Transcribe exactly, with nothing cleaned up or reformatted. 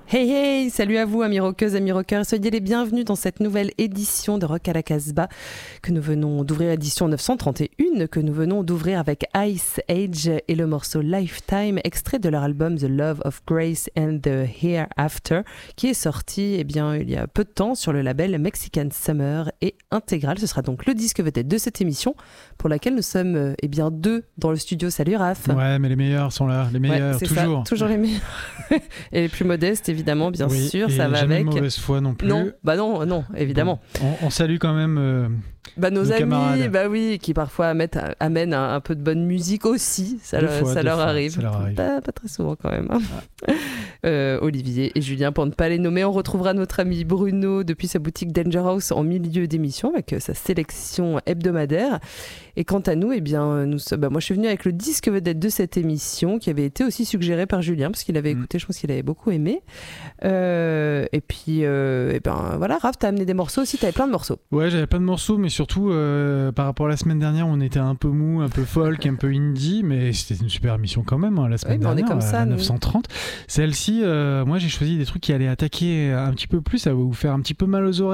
Hey hey, salut à vous amis rockeuses, amis rockeurs, soyez les bienvenus dans cette nouvelle édition de Rock à la Casbah que nous venons d'ouvrir, édition neuf cent trente et un, que nous venons d'ouvrir avec Ice Age et le morceau Lifetime, extrait de leur album The Love of Grace and the Hereafter, qui est sorti eh bien, il y a peu de temps sur le label Mexican Summer et Intégral. Ce sera donc le disque vedette de cette émission pour laquelle nous sommes eh bien, deux dans le studio. Salut Raph. Ouais, mais les meilleurs sont là, les meilleurs, ouais, c'est toujours. Ça, toujours les meilleurs. Et les plus modestes, évidemment, bien oui, sûr, et ça va jamais avec. Mauvaise foi non plus. Non, bah non, non, évidemment. Bon, on, on salue quand même euh, bah, nos, nos amis, camarades. bah oui, qui parfois amènent, amènent un, un peu de bonne musique aussi. Ça, le, fois, ça, leur, fois, arrive. ça leur arrive. Pas, pas très souvent quand même. Hein. Ah. Euh, Olivier et Julien, pour ne pas les nommer, on retrouvera notre ami Bruno depuis sa boutique Danger House en milieu d'émission avec sa sélection hebdomadaire. Et quant à nous, eh bien, nous, bah, moi je suis venue avec le disque vedette de cette émission qui avait été aussi suggéré par Julien parce qu'il avait écouté, mmh. je pense qu'il avait beaucoup aimé. Euh, et puis, euh, et ben voilà, Raph, t'as amené des morceaux aussi, t'avais plein de morceaux. Ouais, j'avais plein de morceaux, mais surtout euh, par rapport à la semaine dernière, on était un peu mou, un peu folk, un peu indie, mais c'était une super émission quand même, hein, la semaine oui, dernière, on est comme ça, à neuf cent trente. Celle-ci, euh, moi j'ai choisi des trucs qui allaient attaquer un petit peu plus, ça va vous faire un petit peu mal aux oreilles.